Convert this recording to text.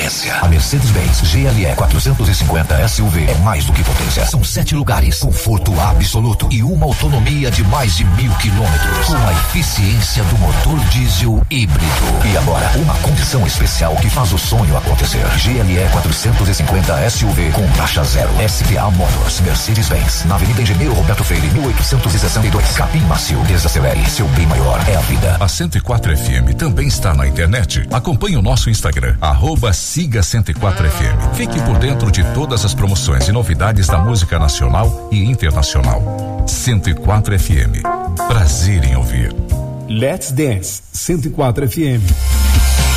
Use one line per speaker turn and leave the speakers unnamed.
potência. A Mercedes-Benz GLE 450 SUV é mais do que potência. São 7 lugares, conforto absoluto e uma autonomia de mais de 1000 quilômetros. Com a eficiência do motor diesel híbrido. E agora, uma condição especial que faz o sonho acontecer. GLE 450 SUV com taxa zero. SPA Motors, Mercedes-Benz, na Avenida Engenheiro Roberto Freire, 1862. Capim Macio, desacelere, seu bem maior é a vida.
A 104 FM também está na internet. Acompanhe o nosso Instagram, @siga 104 FM. Fique por dentro de todas as promoções e novidades da música nacional e internacional. 104 FM. Prazer em ouvir.
Let's Dance 104 FM.